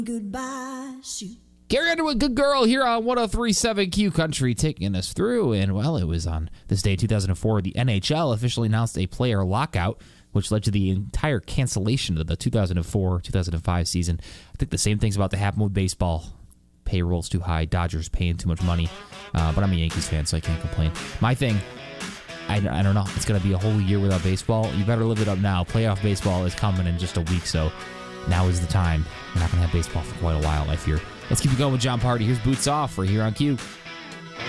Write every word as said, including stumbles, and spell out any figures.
Goodbye, shoot. Carrie Underwood, Good Girl, here on one oh three point seven Q Country, taking us through. And, well, it was on this day, two thousand four, the N H L officially announced a player lockout, which led to the entire cancellation of the two thousand four two thousand five season. I think the same thing's about to happen with baseball. Payroll's too high, Dodgers paying too much money. Uh, but I'm a Yankees fan, so I can't complain. My thing, I, I don't know. It's going to be a whole year without baseball. You better live it up now. Playoff baseball is coming in just a week, so now is the time. We're not going to have baseball for quite a while, I fear. Let's keep it going with John Party. Here's Boots Off right here on Q.